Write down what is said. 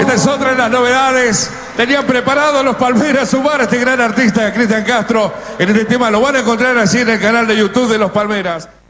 Esta es otra de las novedades. Tenían preparado los Palmeras sumar a este gran artista, Cristian Castro, en este tema. Lo van a encontrar así en el canal de YouTube de los Palmeras.